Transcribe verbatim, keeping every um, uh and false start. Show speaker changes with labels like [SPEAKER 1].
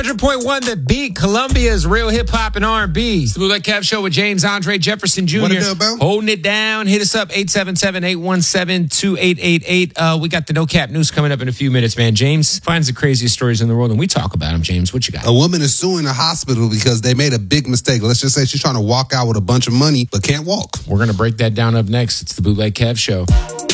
[SPEAKER 1] one hundred point one The Beat, Columbia's real hip-hop and R and B. It's the Bootleg Kev Show with James Andre Jefferson Junior
[SPEAKER 2] What it do, Bill?
[SPEAKER 1] Holding it down. Hit us up, eight seven seven, eight one seven, two eight eight eight. Uh, we got the No Cap News coming up in a few minutes, man. James finds the craziest stories in the world, and we talk about them. James, what you got?
[SPEAKER 2] A woman is suing a hospital because they made a big mistake. Let's just say she's trying to walk out with a bunch of money, but can't walk.
[SPEAKER 1] We're going to break that down up next. It's the Bootleg Kev Show.